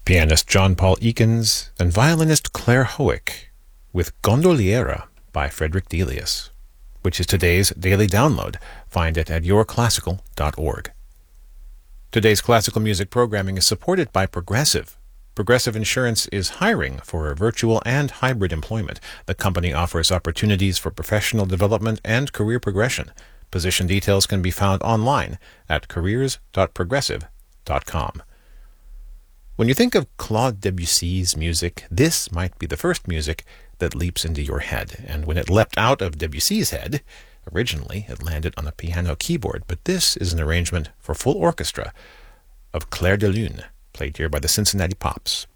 pianist John Paul Ekins, and violinist Claire Howick, with Gondoliera by Frederick Delius, which is today's daily download. Find it at yourclassical.org. Today's classical music programming is supported by Progressive. Progressive Insurance is hiring for virtual and hybrid employment. The company offers opportunities for professional development and career progression. Position details can be found online at careers.progressive.com. When you think of Claude Debussy's music, this might be the first music that leaps into your head. And when it leapt out of Debussy's head, originally it landed on a piano keyboard, but this is an arrangement for full orchestra of Clair de Lune, played here by the Cincinnati Pops.